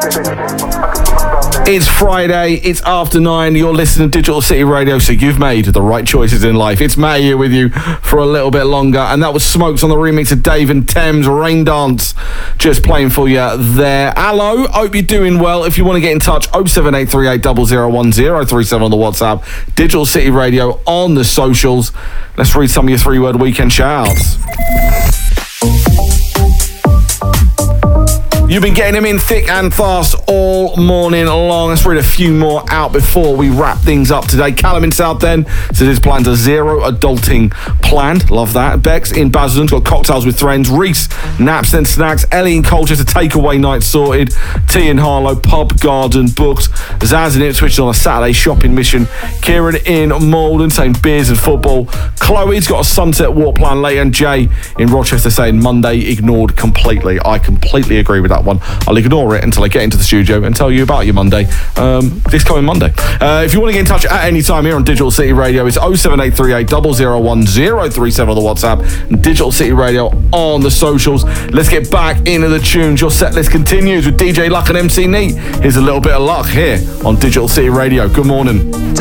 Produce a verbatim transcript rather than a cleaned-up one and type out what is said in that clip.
It's Friday, it's after nine, you're listening to Digital City Radio, so you've made the right choices in life. It's Matt here with you for a little bit longer, and that was Smokes on the remix of Dave and Thames, Rain Dance, just playing for you there. Hello, hope you're doing well. If you want to get in touch, oh seven eight three eight zero zero one zero three seven on the WhatsApp, Digital City Radio on the socials. Let's read some of your three-word weekend shout-outs. You've been getting them in thick and fast all morning long. Let's read a few more out before we wrap things up today. Callum in Southend says his plans are zero adulting planned. Love that. Bex in Basildon's got cocktails with friends. Reese, naps and snacks. Ellie in Colchester, takeaway night sorted. T in Harlow, pub garden booked. Zaz in Ipswich on a Saturday shopping mission. Kieran in Malden saying beers and football. Chloe's got a sunset walk plan later. And Jay in Rochester saying Monday ignored completely. I completely agree with that one. I'll ignore it until I get into the studio and tell you about your Monday um, this coming Monday. Uh, if you want to get in touch at any time here on Digital City Radio, it's oh seven eight three eight zero zero one zero three seven on the WhatsApp and Digital City Radio on the socials. Let's get back into the tunes. Your set list continues with D J Luck and M C Neat. Here's a little bit of luck here on Digital City Radio. Good morning.